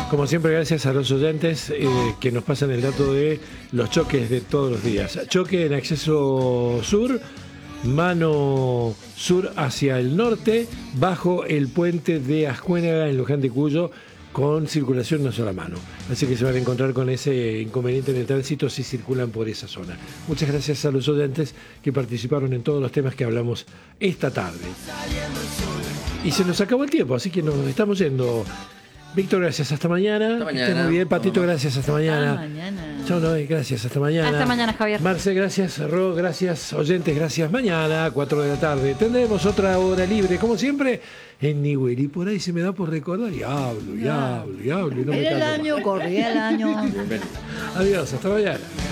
Como siempre, gracias a los oyentes que nos pasan el dato de los choques de todos los días. Choque en acceso sur, mano sur hacia el norte, bajo el puente de Ascuénaga en Luján de Cuyo, con circulación en una sola mano. Así que se van a encontrar con ese inconveniente en el tránsito si circulan por esa zona. Muchas gracias a los oyentes que participaron en todos los temas que hablamos esta tarde. Y se nos acabó el tiempo, así que nos estamos yendo. Víctor, gracias. Hasta mañana. Hasta mañana. Esté muy bien. Patito, gracias. Hasta mañana. Hasta mañana. Chao, Noé. Gracias. Hasta mañana. Hasta mañana, Javier. Marce, gracias. Ro, gracias. Oyentes, gracias. Mañana, 4 de la tarde, tendremos otra hora libre, como siempre, en Newell. Y por ahí se me da por recordar y hablo. Y no me Era el callo más. año, corría el año. Adiós. Hasta mañana.